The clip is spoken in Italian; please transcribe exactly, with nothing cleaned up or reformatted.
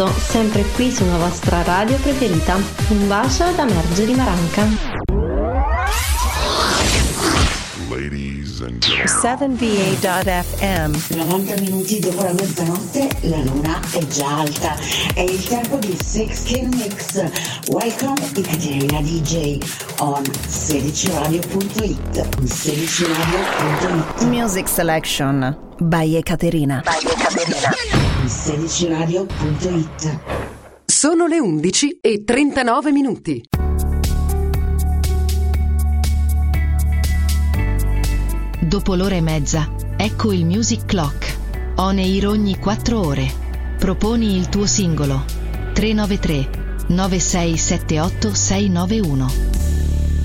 Sempre qui sulla vostra radio preferita. Un bacio da Margherita Maranca. Ladies and gentlemen. seven V A dot F M. novanta minuti dopo la mezzanotte la luna è già alta. È il tempo di sixteen Mix. Welcome Ekaterina D J on sedici radio punto it. sedici radio punto it. Music Selection by Ekaterina. By Ekaterina. sedici radio punto it. Sono le undici e trentanove minuti. Dopo l'ora e mezza, ecco il Music Clock. On air ogni quattro ore. Proponi il tuo singolo. tre nove tre nove sei sette otto sei nove uno.